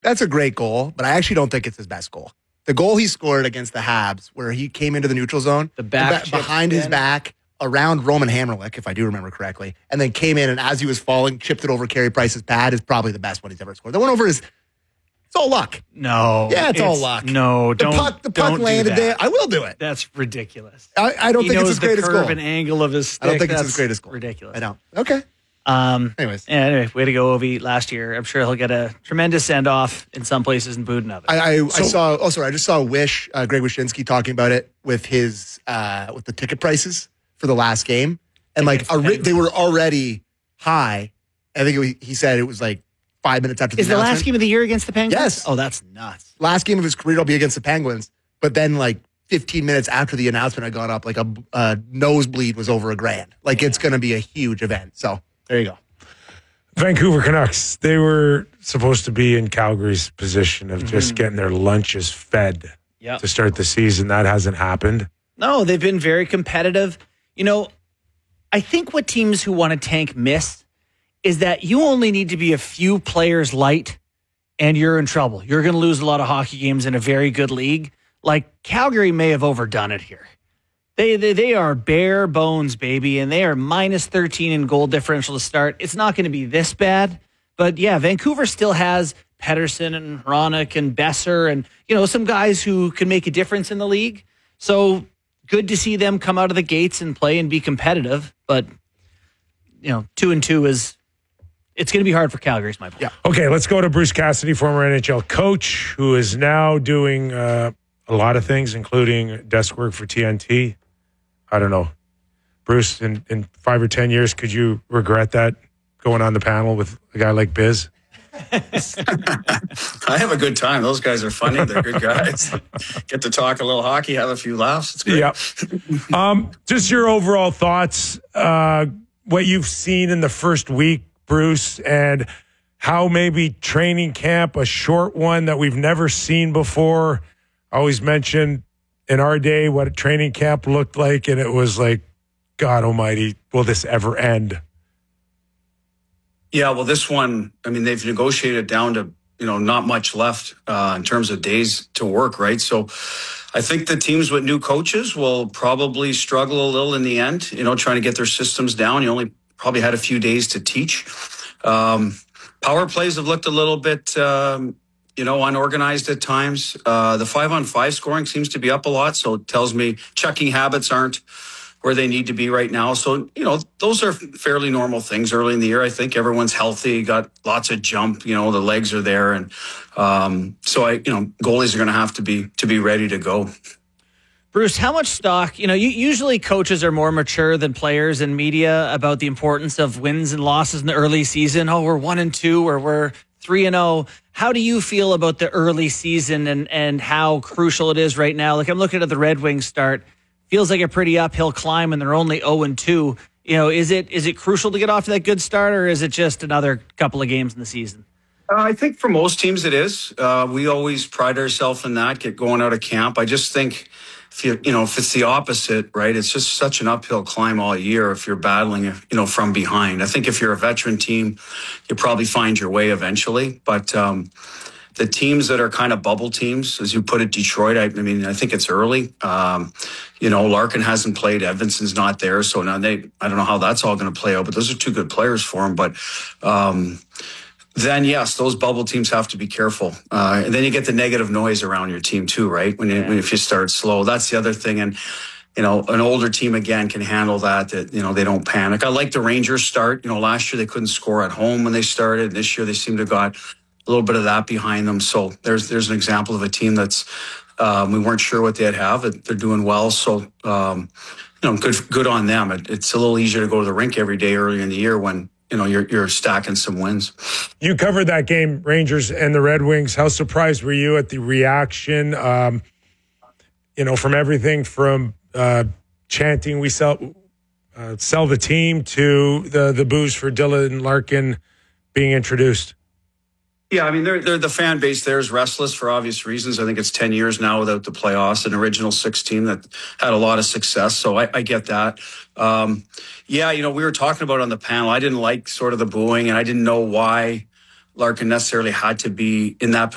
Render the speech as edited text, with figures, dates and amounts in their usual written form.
That's a great goal, but I actually don't think it's his best goal. The goal he scored against the Habs, where he came into the neutral zone, behind his back, around Roman Hamrlik, if I do remember correctly, and then came in and as he was falling, chipped it over Carey Price's pad, is probably the best one he's ever scored. The one over it's all luck. No. Yeah, it's all luck. No, the puck landed there. I will do it. That's ridiculous. I don't think it's his greatest goal. The curve and angle of his stick. I don't think it's his greatest goal. Ridiculous. I don't. Okay. Anyway, way to go, Ovi, last year. I'm sure he'll get a tremendous send-off in some places and booed in others. I just saw Greg Wyshynski talking about it with his with the ticket prices for the last game. And they were already high. I think he said it was like 5 minutes after the announcement. Is the last game of the year against the Penguins? Yes. Oh, that's nuts. Last game of his career will be against the Penguins. But then 15 minutes after the announcement had gone up, a nosebleed was over $1,000. It's going to be a huge event. So there you go. Vancouver Canucks, they were supposed to be in Calgary's position of just getting their lunches fed to start the season. That hasn't happened. No, they've been very competitive. I think what teams who want to tank miss is that you only need to be a few players light and you're in trouble. You're going to lose a lot of hockey games in a very good league. Calgary may have overdone it here. They are bare bones, baby, and they are minus 13 in goal differential to start. It's not going to be this bad, but yeah, Vancouver still has Pettersson and Hronek and Besser and, some guys who can make a difference in the league. So good to see them come out of the gates and play and be competitive, but 2-2 is... It's going to be hard for Calgary, is my point. Yeah. Okay, let's go to Bruce Cassidy, former NHL coach, who is now doing a lot of things, including desk work for TNT. I don't know. Bruce, in 5 or 10 years, could you regret that, going on the panel with a guy like Biz? I have a good time. Those guys are funny. They're good guys. Get to talk a little hockey, have a few laughs. It's great. Yeah. Just your overall thoughts, what you've seen in the first week, Bruce, and how maybe training camp, a short one that we've never seen before. I always mention in our day what a training camp looked like, and it was like, God almighty, will this ever end? Yeah, well, this one, they've negotiated down to, not much left in terms of days to work, right? So I think the teams with new coaches will probably struggle a little in the end, trying to get their systems down. You only probably had a few days to teach. Power plays have looked a little bit, unorganized at times. The 5-on-5 scoring seems to be up a lot, so it tells me checking habits aren't where they need to be right now. So, those are fairly normal things early in the year. I think everyone's healthy, got lots of jump, the legs are there. And goalies are going to have to be ready to go. Bruce, how much stock, usually coaches are more mature than players and media about the importance of wins and losses in the early season. Oh, we're 1-2 or we're 3-0. How do you feel about the early season and how crucial it is right now? I'm looking at the Red Wings start. Feels like a pretty uphill climb and they're only 0-2. Is it crucial to get off to that good start, or is it just another couple of games in the season? I think for most teams it is. We always pride ourselves in that, get going out of camp. I just think if it's the opposite, right, it's just such an uphill climb all year if you're battling, from behind. I think if you're a veteran team, you probably find your way eventually. But the teams that are kind of bubble teams, as you put it, Detroit, I think it's early. Larkin hasn't played. Edvinson's not there. So now I don't know how that's all going to play out, but those are two good players for him. But then, yes, those bubble teams have to be careful. And then you get the negative noise around your team too, right? If you start slow, that's the other thing. And, an older team, again, can handle that, they don't panic. I like the Rangers start. Last year they couldn't score at home when they started. This year they seem to have got a little bit of that behind them. So there's an example of a team that's, we weren't sure what they'd have. They're doing well. So, good on them. It's a little easier to go to the rink every day early in the year when, you're stacking some wins. You covered that game, Rangers and the Red Wings. How surprised were you at the reaction? From everything from chanting, we sell the team, to the boos for Dylan Larkin being introduced. Yeah, they're the fan base there is restless for obvious reasons. I think it's 10 years now without the playoffs, an original 6 team that had a lot of success. So I get that. We were talking about it on the panel. I didn't like sort of the booing, and I didn't know why Larkin necessarily had to be in that